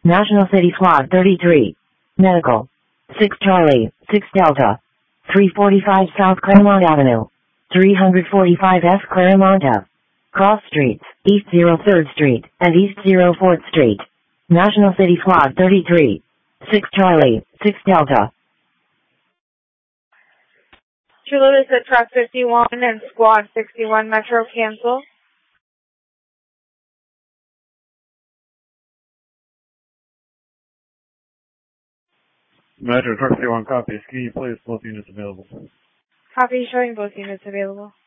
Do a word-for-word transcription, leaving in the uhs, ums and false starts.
National City Squad thirty-three. Medical. six Charlie, six Delta. three forty-five South Claremont Avenue. three forty-five S Claremont Ave. Cross Streets, East oh third Street, and East oh fourth Street. National City Squad thirty-three. six Charlie, six Delta. Chula at Truck fifty-one and Squad sixty-one Metro cancel. Metro Truck fifty-one copy. Ski, please, both units available. Copy showing both units available.